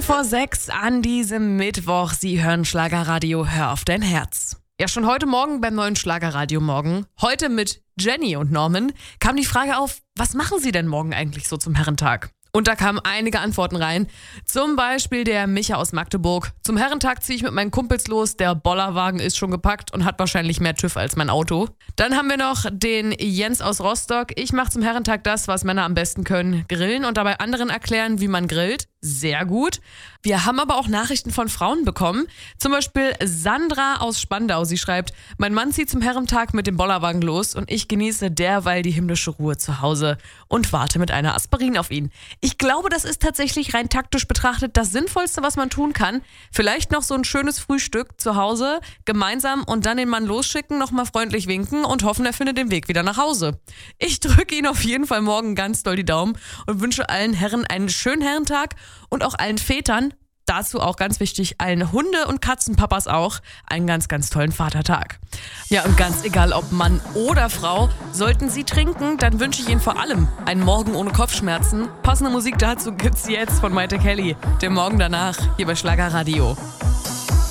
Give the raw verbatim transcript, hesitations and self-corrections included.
vor sechs an diesem Mittwoch. Sie hören Schlagerradio, hör auf dein Herz. Ja, schon heute Morgen beim neuen Schlagerradio Morgen, heute mit Jenny und Norman, kam die Frage auf, was machen Sie denn morgen eigentlich so zum Herrentag? Und da kamen einige Antworten rein. Zum Beispiel der Micha aus Magdeburg. Zum Herrentag ziehe ich mit meinen Kumpels los. Der Bollerwagen ist schon gepackt und hat wahrscheinlich mehr TÜV als mein Auto. Dann haben wir noch den Jens aus Rostock. Ich mache zum Herrentag das, was Männer am besten können. Grillen und dabei anderen erklären, wie man grillt. Sehr gut. Wir haben aber auch Nachrichten von Frauen bekommen. Zum Beispiel Sandra aus Spandau. Sie schreibt, mein Mann zieht zum Herrentag mit dem Bollerwagen los und ich genieße derweil die himmlische Ruhe zu Hause und warte mit einer Aspirin auf ihn. Ich glaube, das ist tatsächlich rein taktisch betrachtet das Sinnvollste, was man tun kann. Vielleicht noch so ein schönes Frühstück zu Hause, gemeinsam und dann den Mann losschicken, nochmal freundlich winken und hoffen, er findet den Weg wieder nach Hause. Ich drücke Ihnen auf jeden Fall morgen ganz doll die Daumen und wünsche allen Herren einen schönen Herrentag und auch allen Vätern, dazu auch ganz wichtig, allen Hunde- und Katzenpapas auch, einen ganz, ganz tollen Vatertag. Ja, und ganz egal, ob Mann oder Frau, sollten Sie trinken, dann wünsche ich Ihnen vor allem einen Morgen ohne Kopfschmerzen. Passende Musik dazu gibt's jetzt von Maite Kelly, dem Morgen danach, hier bei Schlagerradio.